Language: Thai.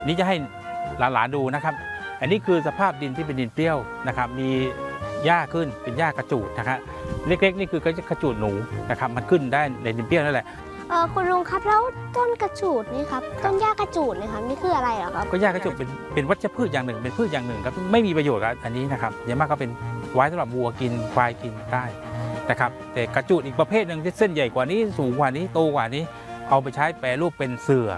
นี่จะให้หลานๆดูนะครับอันนี้คือสภาพดินที่เป็นดินเปรี้ยวนะครับมีหญ้าขึ้นเป็นหญ้ากระจูดนะครับเล็กๆนี่คือกระจูดหนูนะครับมันขึ้นได้ในดินเปรี้ยวนั่นแหละคุณลุงครับแล้วต้นกระจูดนี่ครับต้นหญ้ากระจูดนี่ครับนี่คืออะไรเหรอครับก็หญ้ากระจูดเป็นวัชพืชอย่างหนึ่งเป็นพืชอย่างหนึ่งครับไม่มีประโยชน์อันนี้นะครับอย่างมากก็เป็นไว้สำหรับวัวกินควายกินได้นะครับแต่กระจูดอีกประเภทหนึ่งที่เส้นใหญ่กว่านี้สูงกว่านี้โตกว่านี้เอาไปใช้แปรรูปเป็นเสื่อ